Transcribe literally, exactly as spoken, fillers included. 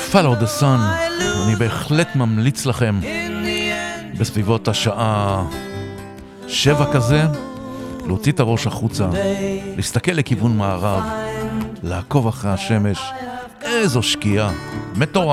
Follow the Sun. אני בהחלט ממליץ לכם בסביבות השעה שבע כזה להוציא את הראש החוצה, להסתכל לכיוון מערב, לעקוב אחרי השמש. איזו שקיעה מטורף.